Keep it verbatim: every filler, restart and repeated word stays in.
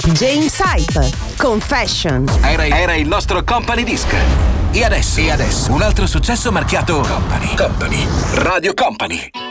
James Hype, Confession. Era, era il nostro Company Disc. E adesso, e adesso, un altro successo marchiato Company. Company. Radio Company.